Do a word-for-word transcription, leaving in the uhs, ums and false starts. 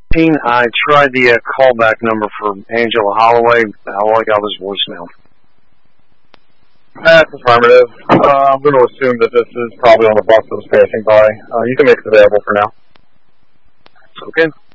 Dean, I tried the uh, callback number for Angela Holloway. All I got was voicemail. That's affirmative. Uh, I'm going to assume that this is probably on the bus that was passing by. Uh, you can make it available for now. Okay.